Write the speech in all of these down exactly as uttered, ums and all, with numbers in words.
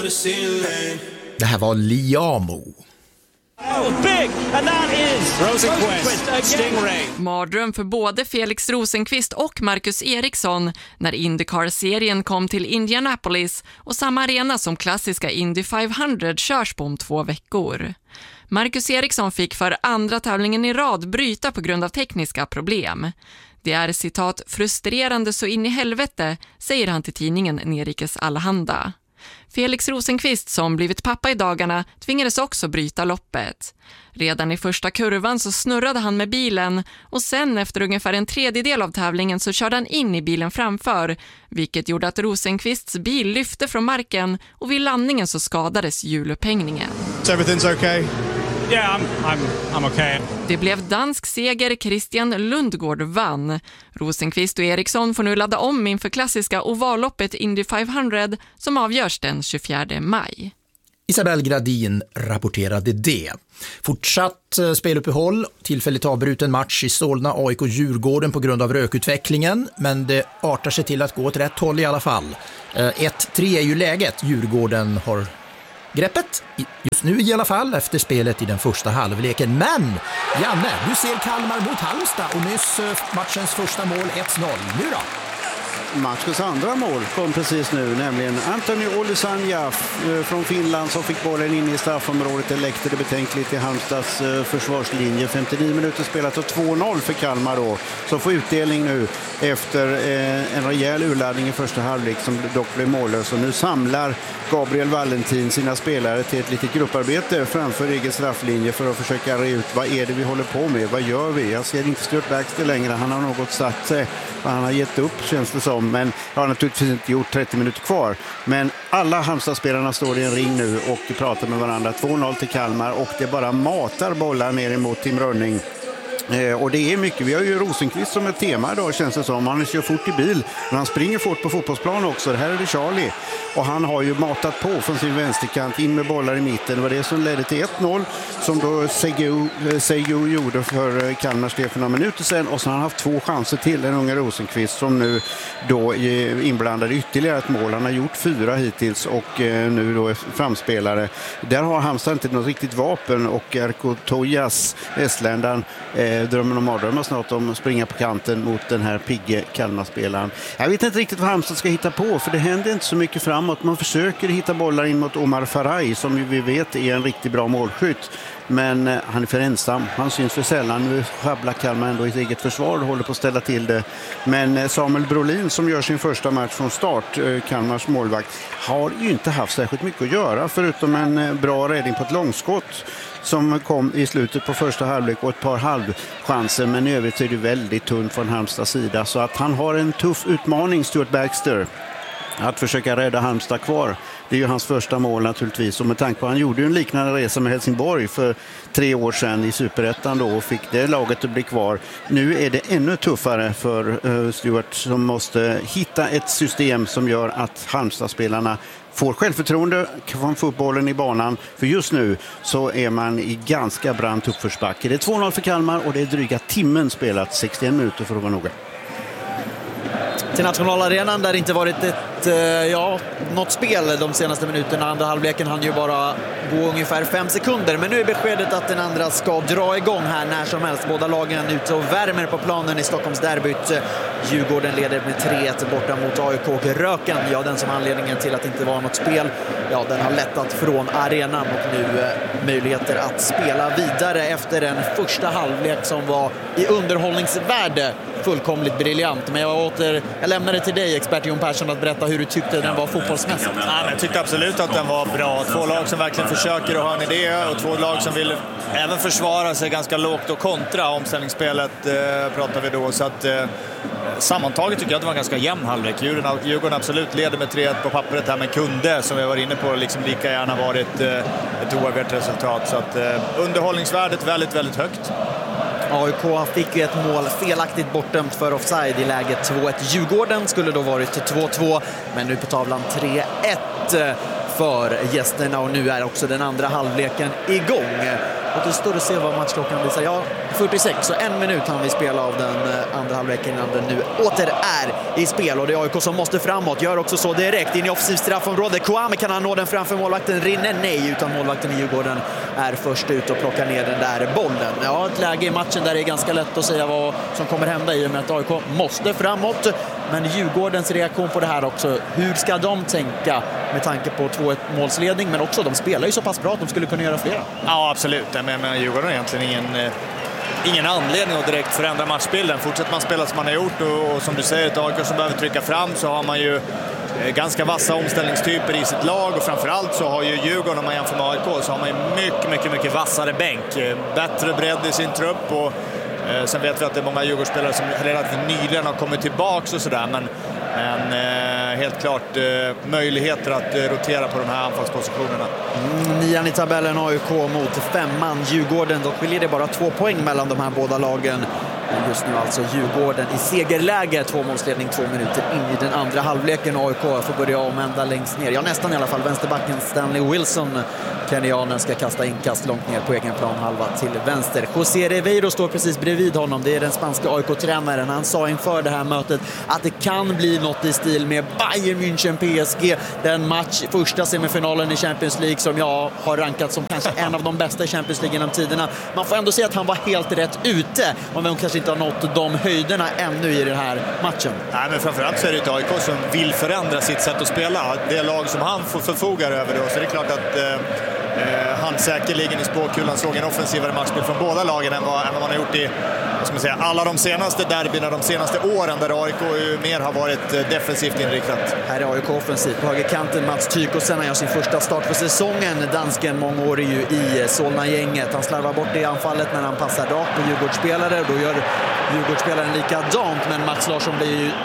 Det här var Liamo. Oh, big, and that is Rosenqvist, Stingray. Mardröm för både Felix Rosenqvist och Marcus Eriksson när IndyCar-serien kom till Indianapolis och samma arena som klassiska Indy femhundra körs på om två veckor. Marcus Eriksson fick för andra tävlingen i rad bryta på grund av tekniska problem. Det är citat frustrerande så in i helvete, säger han till tidningen Nerikes Allehanda. Felix Rosenqvist, som blivit pappa i dagarna, tvingades också bryta loppet. Redan i första kurvan så snurrade han med bilen och sen efter ungefär en tredjedel av tävlingen så körde han in i bilen framför, vilket gjorde att Rosenqvists bil lyfte från marken och vid landningen så skadades hjulupphängningen. So everything's okay? Yeah, I'm, I'm, I'm okay. Det blev dansk seger, Christian Lundgård vann. Rosenqvist och Eriksson får nu ladda om inför klassiska ovalloppet Indy femhundra som avgörs den tjugofjärde maj. Isabel Gradin rapporterade det. Fortsatt speluppehåll, tillfälligt avbruten match i Solna, A I K Djurgården på grund av rökutvecklingen, men det artar sig till att gå åt rätt håll i alla fall. ett tre är ju läget, Djurgården har greppet just nu i alla fall efter spelet i den första halvleken. Men Janne, du ser Kalmar mot Halmstad och nyss matchens första mål ett noll. Nu då? Matchens andra mål kom precis nu, nämligen Antoni Olusanja från Finland som fick bollen in i straffområdet. Det läckte det betänkligt i Halmstads försvarslinje. femtionio minuter spelat och två noll för Kalmar då, som får utdelning nu efter en rejäl urladdning i första halvlek som dock blev mållös. Och nu samlar Gabriel Valentin sina spelare till ett litet grupparbete framför egen strafflinje för att försöka reda ut vad är det vi håller på med, vad gör vi? Jag ser inte Stuart Baxter längre, han har något satt sig, han har gett upp känns det som. Men jag har naturligtvis inte gjort trettio minuter kvar. Men alla Halmstad-spelarna står i en ring nu och pratar med varandra. två noll till Kalmar och det bara matar bollar ner emot Tim Rönning. Eh, och det är mycket. Vi har ju Rosenqvist som ett tema idag känns det som. Han kör fort i bil men han springer fort på fotbollsplan också. Det här är det Charlie. Och han har ju matat på från sin vänsterkant in med bollar i mitten. Det var det som ledde till ett noll som då Seijo gjorde för Kalmars del för några minuter sedan. Och så har han haft två chanser till, den unga Rosenqvist som nu då är inblandad i ytterligare ett mål. Han har gjort fyra hittills och nu då är framspelare. Där har Halmstad inte något riktigt vapen och Erko Tojas, estländaren, eh, drömmen om mardrömmar snart om att springa på kanten mot den här pigge Kalmar-spelaren. Jag vet inte riktigt vad Halmstad ska hitta på för det händer inte så mycket fram. Man försöker hitta bollar in mot Omar Faraj som vi vet är en riktigt bra målskytt. Men han är för ensam. Han syns för sällan. Nu schabblar Kalmar ändå i ett eget försvar och håller på att ställa till det. Men Samuel Brolin som gör sin första match från start, Kalmars målvakt, har ju inte haft särskilt mycket att göra förutom en bra räddning på ett långskott som kom i slutet på första halvlek och ett par halvchanser. Men i övrigt är det väldigt tunt från Halmstads sida. Så att han har en tuff utmaning, Stuart Baxter, att försöka rädda Halmstad kvar. Det är ju hans första mål naturligtvis. Och med tanke på att han gjorde ju en liknande resa med Helsingborg för tre år sedan i Superettan då och fick det laget att bli kvar. Nu är det ännu tuffare för uh, Stuart som måste hitta ett system som gör att Halmstad-spelarna får självförtroende från fotbollen i banan. För just nu så är man i ganska brant uppförsbacke. Det är två noll för Kalmar och det är dryga timmen spelat, sextioen minuter för att vara noga. Till nationalarenan där det inte varit ett, ja, något spel de senaste minuterna. Andra halvleken hann ju bara gå ungefär fem sekunder. Men nu är beskedet att den andra ska dra igång här när som helst. Båda lagen ute och värmer på planen i Stockholms derbyt. Djurgården leder med tre ett borta mot A I K. Röken, ja, den som anledningen till att det inte var något spel, ja, den har lättat från arenan och nu eh, möjligheter att spela vidare efter en första halvlek som var i underhållningsvärde fullkomligt briljant. Men jag åter jag lämnar det till dig, expert Jon Persson, att berätta hur du tyckte den var fotbollsmässigt. Ja, men jag tyckte absolut att den var bra. Två lag som verkligen försöker att ha en idé och två lag som vill även försvara sig ganska lågt och kontra. Omställningsspelet eh, pratar vi då. Så att eh, sammantaget tycker jag att det var en ganska jämn halvlek. Djurgården, Djurgården absolut leder med tre ett på pappret här, men kunde, som jag var inne på, liksom lika gärna varit eh, ett oavgjort resultat. Så att eh, underhållningsvärdet väldigt, väldigt högt. A I K fick ju ett mål felaktigt bortdömt för offside i läget två ett. Djurgården skulle då varit två två, men nu på tavlan tre ett. för gästerna och nu är också den andra halvleken igång. Och det står att se vad matchklockan visar. Ja, fyrtiosex, så en minut han vi spela av den andra halvleken innan den nu åter är i spel. Och det är A I K som måste framåt, gör också så direkt in i offensiv straffområde. Kwame, kan han nå den framför målvakten? Rinner nej, utan målvakten i Djurgården är först ut och plockar ner den där bollen. Ja, ett läge i matchen där det är ganska lätt att säga vad som kommer hända i och med att A I K måste framåt. Men Djurgårdens reaktion på det här också, hur ska de tänka med tanke på två ett målsledning, men också de spelar ju så pass bra att de skulle kunna göra flera. Ja, absolut. Men, men Djurgården har egentligen ingen, ingen anledning att direkt förändra matchbilden. Fortsätter man spela som man har gjort och, och som du säger, ett A I K som behöver trycka fram, så har man ju ganska vassa omställningstyper i sitt lag, och framförallt så har ju Djurgården, om man jämför med A I K, så har man ju mycket, mycket, mycket vassare bänk. Bättre bredd i sin trupp, och eh, sen vet vi att det är många Djurgårdsspelare som relativt nyligen har kommit tillbaka och sådär, men, men eh, helt klart eh, möjligheter att eh, rotera på de här anfallspositionerna. Mm, nian i tabellen A I K mot femman Djurgården, då skiljer det bara två poäng mellan de här båda lagen. Just nu alltså Djurgården i segerläge, två målsledning, två minuter in i den andra halvleken. A I K får börja omvända längst ner, ja nästan i alla fall. Vänsterbacken Stanley Wilson, kenyanen, ska kasta inkast långt ner på egen plan, halva till vänster. José Ribeiro står precis bredvid honom, det är den spanska A I K-tränaren. Han sa inför det här mötet att det kan bli något i stil med Bayern München P S G, den match, första semifinalen i Champions League som jag har rankat som kanske en av de bästa i Champions League genom tiderna. Man får ändå säga att han var helt rätt ute, om de kanske inte har nått de höjderna ännu i den här matchen. Nej, men framförallt så är det ett A I K som vill förändra sitt sätt att spela. Det lag som han får förfogar över då, så det är klart att eh, han säkerligen i spåkulan såg en offensivare matchspel från båda lagen än vad, än vad man har gjort i, vad ska man säga, alla de senaste derbyna de senaste åren, där A I K ju mer har varit defensivt inriktat. Här är A I K offensivt på högerkanten. Mats Tykosen har sin första start för säsongen. Dansken mångårig ju i Solna-gänget. Han slarvar bort det i anfallet när han passar rakt på Djurgårdsspelare. Då gör Djurgårdsspelaren likadant, men Max Larsson blir ju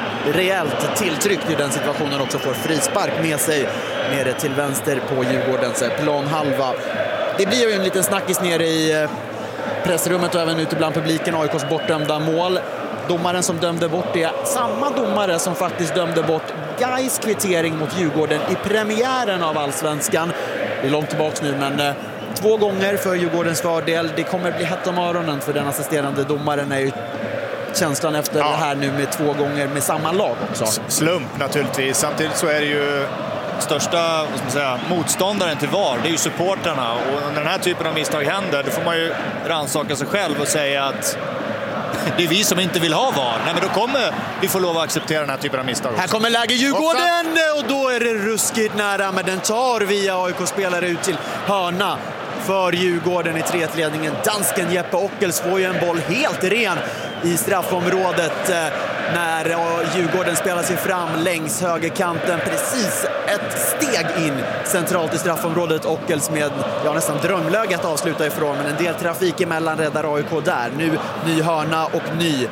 rejält tilltryckt i den situationen, också får frispark med sig nere till vänster på Djurgårdens planhalva. Det blir ju en liten snackis nere i pressrummet och även ute bland publiken. A I Ks bortdömda mål. Domaren som dömde bort det, samma domare som faktiskt dömde bort Gais kvittering mot Djurgården i premiären av Allsvenskan. Det är långt tillbaka nu, men eh, två gånger för Djurgårdens fördel. Det kommer bli hett om öronen för den assisterande domaren, är ju känslan efter ja. det här nu med två gånger med samma lag också. Slump naturligtvis. Samtidigt så är det ju största, vad ska man säga, motståndaren till V A R, det är ju supporterna, och när den här typen av misstag händer, då får man ju rannsaka sig själv och säga att det är vi som inte vill ha V A R. Nej, men då kommer vi få lov att acceptera den här typen av misstag också. Här kommer läge Djurgården, och då är det ruskigt nära, men den tar via A I K-spelare ut till hörna för Djurgården i tre ett-ledningen. Dansken Jeppe Ockels får ju en boll helt ren i straffområdet när Djurgården spelar sig fram längs högerkanten, precis ett steg in centralt i straffområdet. Ockels med ja, nästan drömläge att avsluta ifrån, men en del trafik emellan räddar A I K där. Nu ny hörna och ny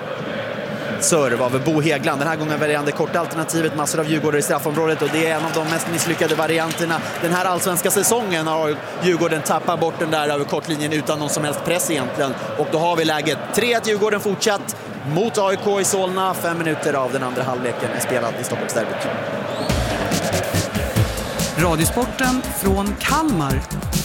serv av Bo Hegland. Den här gången väljer han det korta alternativet, massor av Djurgårdare i straffområdet, och det är en av de mest misslyckade varianterna den här allsvenska säsongen. Har Djurgården tappat bort den där över kortlinjen utan någon som helst press egentligen, och då har vi läget tre ett Djurgården fortsatt mot A I K i Solna. Fem minuter av den andra halvleken är spelad i Stockholmsderbyt. Radiosporten från Kalmar.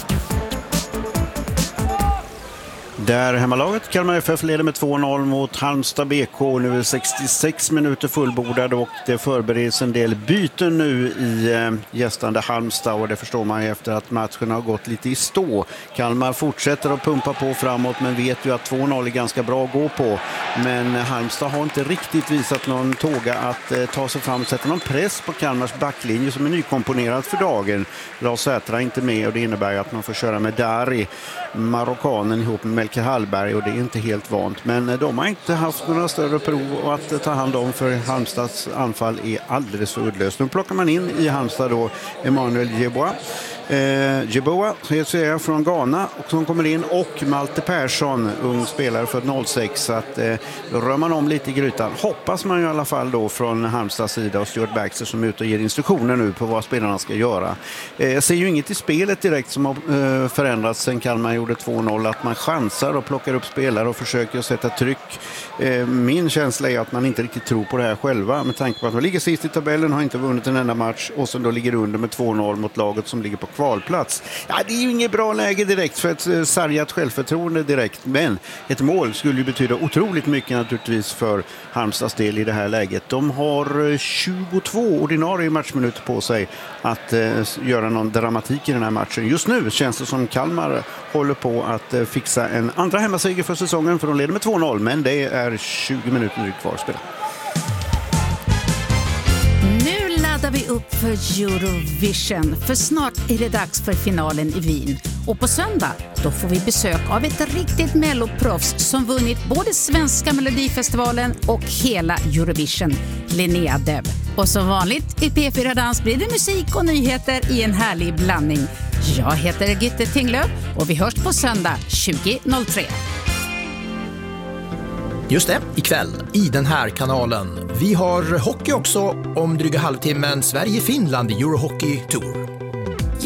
Där hemmalaget Kalmar F F leder med två noll mot Halmstad B K. Nu är sextiosex minuter fullbordade och det förbereds en del byten nu i eh, gästande Halmstad, och det förstår man ju efter att matchen har gått lite i stå. Kalmar fortsätter att pumpa på framåt, men vet ju att två noll är ganska bra att gå på. Men Halmstad har inte riktigt visat någon tåga att eh, ta sig fram och sätta någon press på Kalmars backlinje som är nykomponerad för dagen. Lars Sätra är inte med, och det innebär att man får köra med Dari, marockanen, ihop med Melker Hallberg, och det är inte helt vant. Men de har inte haft några större prov att ta hand om, för Halmstads anfall är alldeles för uddlöst. Nu plockar man in i Halmstad då Emmanuel Jebois Eh, Jeboa från Ghana och som kommer in, och Malte Persson, ung spelare för noll sex, så att eh, då rör man om lite i grytan. Hoppas man ju i alla fall då från Halmstads sida, och Stuart Baxter som är ute och ger instruktioner nu på vad spelarna ska göra. Eh, jag ser ju inget i spelet direkt som har eh, förändrats sen Kalmar gjorde två noll, att man chansar och plockar upp spelare och försöker sätta tryck. Eh, min känsla är att man inte riktigt tror på det här själva, med tanke på att man ligger sist i tabellen, har inte vunnit en enda match och sen då ligger under med två noll mot laget som ligger på kvalplats. Ja, det är ju inget bra läge direkt för ett eh, sargat självförtroende direkt, men ett mål skulle ju betyda otroligt mycket naturligtvis för Halmstads del i det här läget. De har tjugotvå ordinarie matchminuter på sig att eh, göra någon dramatik i den här matchen. Just nu känns det som Kalmar håller på att eh, fixa en andra hemmaseger för säsongen, för de leder med två noll, men det är tjugo minuter kvar att spela. Nu laddar vi upp för Eurovision, för snart är det dags för finalen i Wien. Och på söndag då får vi besök av ett riktigt melloproffs som vunnit både svenska Melodifestivalen och hela Eurovision, Linnea Deb. Och som vanligt i P fyra Dans blir det musik och nyheter i en härlig blandning. Jag heter Gitte Tinglöf och vi hörs på söndag tjugo noll tre. Just det, ikväll i den här kanalen. Vi har hockey också om dryga halvtimmen. Sverige-Finland i Eurohockey Tour.